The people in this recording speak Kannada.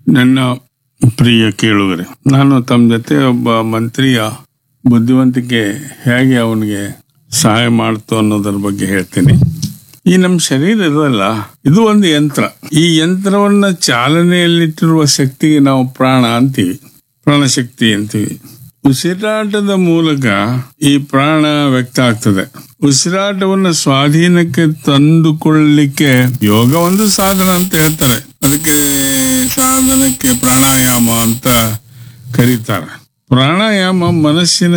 ನನ್ನ ಪ್ರಿಯ ಕೇಳುಗರೆ, ನಾನು ತಮ್ಮ ಜೊತೆ ಒಬ್ಬ ಮಂತ್ರಿಯ ಬುದ್ಧಿವಂತಿಕೆ ಹೇಗೆ ಅವನಿಗೆ ಸಹಾಯ ಮಾಡ್ತು ಅನ್ನೋದ್ರ ಬಗ್ಗೆ ಹೇಳ್ತೀನಿ. ಈ ನಮ್ಮ ಶರೀರ ಇದಲ್ಲ, ಇದು ಒಂದು ಯಂತ್ರ. ಈ ಯಂತ್ರವನ್ನ ಚಾಲನೆಯಲ್ಲಿಟ್ಟಿರುವ ಶಕ್ತಿಗೆ ನಾವು ಪ್ರಾಣ ಅಂತೀವಿ, ಪ್ರಾಣಶಕ್ತಿ ಅಂತೀವಿ. ಉಸಿರಾಟದ ಮೂಲಕ ಈ ಪ್ರಾಣ ವ್ಯಕ್ತ ಆಗ್ತದೆ. ಉಸಿರಾಟವನ್ನು ಸ್ವಾಧೀನಕ್ಕೆ ತಂದುಕೊಳ್ಳಲಿಕ್ಕೆ ಯೋಗ ಒಂದು ಸಾಧನ ಅಂತ ಹೇಳ್ತಾರೆ. ಅದಕ್ಕೆ ಸಾಧನಕ್ಕೆ ಪ್ರಾಣಾಯಾಮ ಅಂತ ಕರೀತಾರೆ. ಪ್ರಾಣಾಯಾಮ ಮನಸ್ಸಿನ